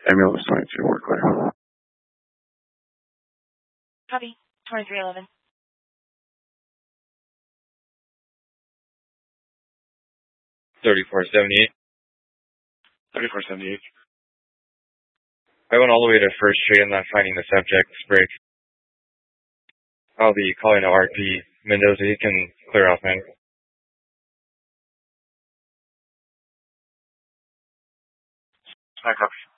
Ambulance 22, we're clear. Copy. 2311. 3478. 3478. I went all the way to First Street. I'm not finding the subject's break. I'll be calling the RP. Mendoza, he can clear off, man. I copy.